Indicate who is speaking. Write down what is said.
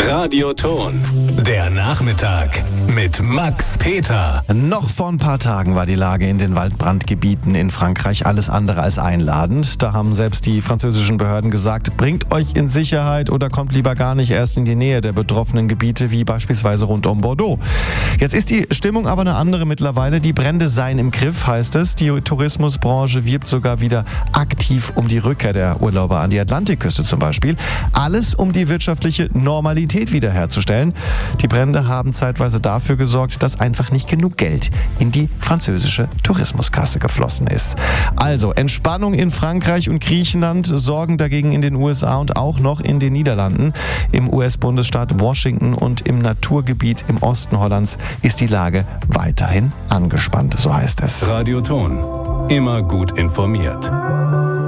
Speaker 1: Radioton. Der Nachmittag mit Max Peter.
Speaker 2: Noch vor ein paar Tagen war die Lage in den Waldbrandgebieten in Frankreich alles andere als einladend. Da haben selbst die französischen Behörden gesagt, bringt euch in Sicherheit oder kommt lieber gar nicht erst in die Nähe der betroffenen Gebiete, wie beispielsweise rund um Bordeaux. Jetzt ist die Stimmung aber eine andere mittlerweile. Die Brände seien im Griff, heißt es. Die Tourismusbranche wirbt sogar wieder aktiv um die Rückkehr der Urlauber an die Atlantikküste zum Beispiel. Alles, um die wirtschaftliche Normalität wiederherzustellen. Die Brände haben zeitweise dafür gesorgt, dass einfach nicht genug Geld in die französische Tourismuskasse geflossen ist. Also Entspannung in Frankreich und Griechenland, Sorgen dagegen in den USA und auch noch in den Niederlanden. Im US-Bundesstaat Washington und im Naturgebiet im Osten Hollands ist die Lage weiterhin angespannt, so heißt es.
Speaker 1: Radioton. Immer gut informiert.